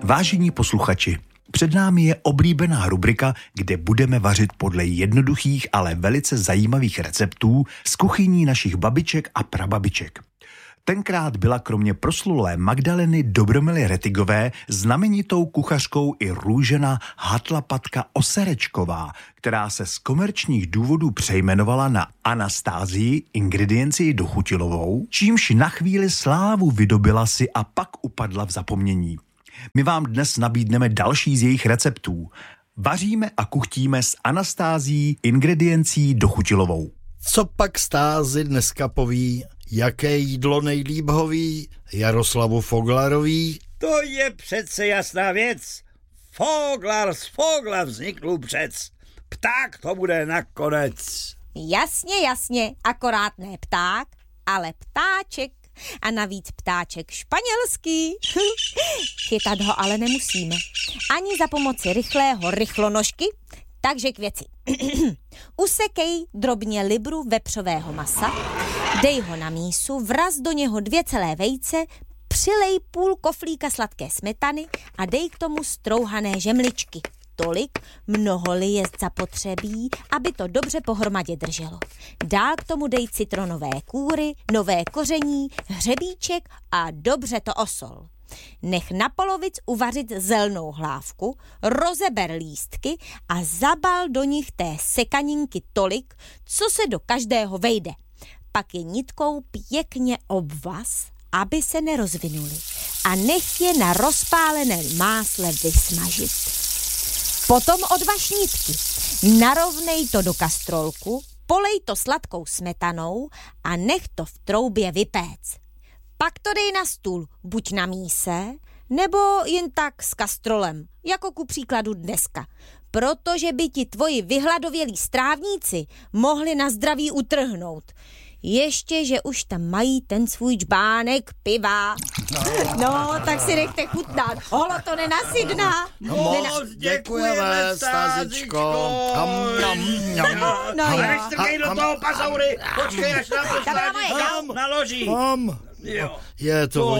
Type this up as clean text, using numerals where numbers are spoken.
Vážení posluchači, před námi je oblíbená rubrika, kde budeme vařit podle jednoduchých, ale velice zajímavých receptů z kuchyní našich babiček a prababiček. Tenkrát byla kromě proslulé Magdaleny Dobromily Retigové znamenitou kuchařkou i Růžena Hatlapatka Oserečková, která se z komerčních důvodů přejmenovala na Anastázii Ingridiencii Dochutilovou, čímž na chvíli slávu vydobila si a pak upadla v zapomnění. My vám dnes nabídneme další z jejich receptů. Vaříme a kuchtíme s Anastázií Ingridiencií Dochutilovou. Co pak Stázi dneska poví, jaké jídlo nejlíp hoví Jaroslavu Foglarový? To je přece jasná věc. Foglar z Fogla vznikl přec. Pták to bude nakonec. Jasně, akorát ne pták, ale ptáček. A navíc ptáček španělský. Chytat ho ale nemusíme. Ani za pomoci rychlého rychlonožky. Takže k věci. Usekej drobně libru vepřového masa, dej ho na mísu, vraz do něho 2 celé vejce, přilej půl koflíka sladké smetany a dej k tomu strouhané žemličky. Tolik, mnoho-li je zapotřebí, aby to dobře pohromadě drželo. Dál k tomu dej citronové kůry, nové koření, hřebíček a dobře to osol. Nech na polovic uvařit zelnou hlávku, rozeber lístky a zabal do nich té sekaninky tolik, co se do každého vejde. Pak je nitkou pěkně obvaz, aby se nerozvinuli, a nech je na rozpáleném másle vysmažit. Potom odvaž nitky, narovnej to do kastrolku, polej to sladkou smetanou a nech to v troubě vypéct. Pak to dej na stůl, buď na míse, nebo jen tak s kastrolem, jako ku příkladu dneska. Protože by ti tvoji vyhladovělí strávníci mohli na zdraví utrhnout. Ještě, že už tam mají ten svůj džbánek piva. No, tak si nechte chutnat. Holo, to nenasytná. Moc děkujeme, Stázičko. No, neštrběj do toho, pasaury. Počkej, až nám to Stázičko naloží. Je to